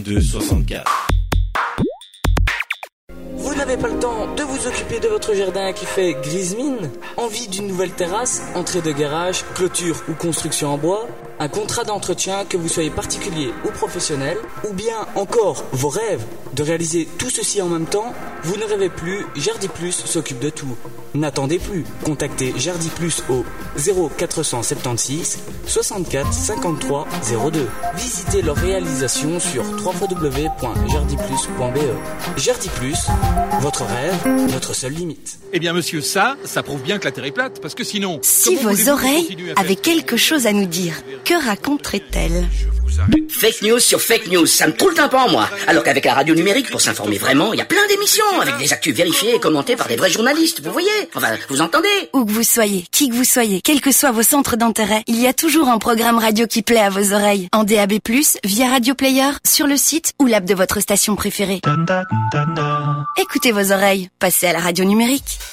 02 64. Vous n'avez pas le temps de vous occuper de votre jardin qui fait grise mine? Envie d'une nouvelle terrasse, entrée de garage, clôture ou construction en bois? Un contrat d'entretien, que vous soyez particulier ou professionnel? Ou bien encore vos rêves de réaliser tout ceci en même temps? Vous ne rêvez plus, Jardipluss s'occupe de tout. N'attendez plus, contactez Jardipluss au 0476 64 53 02. Visitez leur réalisation sur www.jardipluss.be. Jardipluss, votre rêve, notre seule limite. Eh bien monsieur, ça prouve bien que la Terre est plate, parce que sinon... Si vos oreilles avaient quelque chose à nous dire, que raconterait-elle? Fake news sur fake news, ça me trouve le tympan, moi. Alors qu'avec la radio numérique, pour s'informer vraiment, il y a plein d'émissions avec des actus vérifiées et commentées par des vrais journalistes, vous voyez? Enfin, vous entendez? Où que vous soyez, qui que vous soyez, quels que soient vos centres d'intérêt, il y a toujours un programme radio qui plaît à vos oreilles. En DAB+, via Radio Player, sur le site ou l'app de votre station préférée. Écoutez vos oreilles, passez à la radio numérique.